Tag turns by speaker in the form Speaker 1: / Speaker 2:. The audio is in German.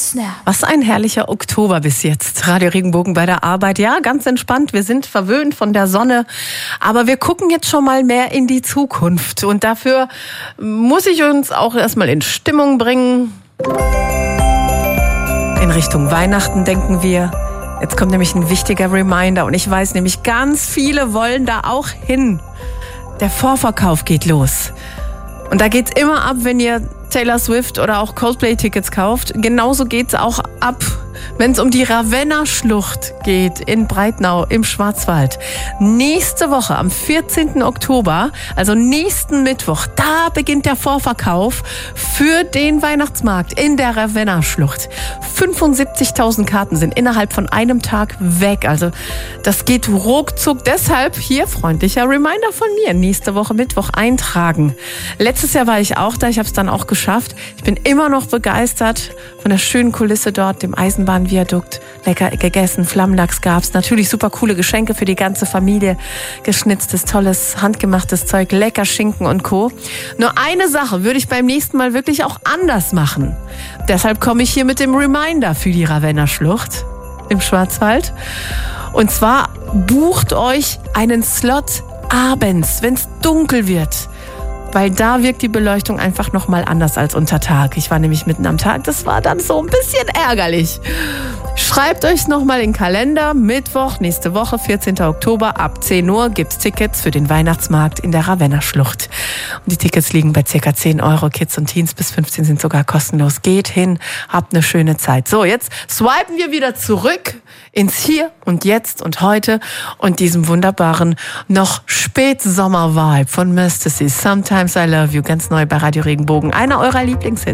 Speaker 1: Was ein herrlicher Oktober bis jetzt. Radio Regenbogen bei der Arbeit. Ja, ganz entspannt. Wir sind verwöhnt von der Sonne. Aber wir gucken jetzt schon mal mehr in die Zukunft. Und dafür muss ich uns auch erstmal in Stimmung bringen. In Richtung Weihnachten denken wir. Jetzt kommt nämlich ein wichtiger Reminder. Und ich weiß nämlich, ganz viele wollen da auch hin. Der Vorverkauf geht los. Und da geht's immer ab, wenn ihr Taylor Swift oder auch Coldplay-Tickets kauft. Genauso geht's auch ab, wenn es um die Ravenna-Schlucht geht in Breitnau im Schwarzwald. Nächste Woche, am 14. Oktober, also nächsten Mittwoch, da beginnt der Vorverkauf für den Weihnachtsmarkt in der Ravenna-Schlucht. 75.000 Karten sind innerhalb von einem Tag weg. Also das geht ruckzuck. Deshalb hier freundlicher Reminder von mir. Nächste Woche Mittwoch eintragen. Letztes Jahr war ich auch da. Ich habe es dann auch geschafft. Ich bin immer noch begeistert von der schönen Kulisse dort, dem Eisenbahnviadukt. Lecker gegessen, Flammlachs gab's. Natürlich super coole Geschenke für die ganze Familie. Geschnitztes, tolles, handgemachtes Zeug, lecker Schinken und Co. Nur eine Sache würde ich beim nächsten Mal wirklich auch anders machen. Deshalb komme ich hier mit dem Reminder für die Ravenna-Schlucht im Schwarzwald. Und zwar bucht euch einen Slot abends, wenn es dunkel wird. Weil da wirkt die Beleuchtung einfach nochmal anders als unter Tag. Ich war nämlich mitten am Tag, das war dann so ein bisschen ärgerlich. Schreibt euch nochmal in den Kalender, Mittwoch, nächste Woche, 14. Oktober, ab 10 Uhr gibt's Tickets für den Weihnachtsmarkt in der Ravenna-Schlucht. Und die Tickets liegen bei ca. 10 Euro, Kids und Teens bis 15 sind sogar kostenlos. Geht hin, habt eine schöne Zeit. So, jetzt swipen wir wieder zurück ins Hier und Jetzt und Heute und diesem wunderbaren, noch Spätsommer-Vibe von Mysticy. Sometimes I Love You, ganz neu bei Radio Regenbogen. Einer eurer Lieblingshits.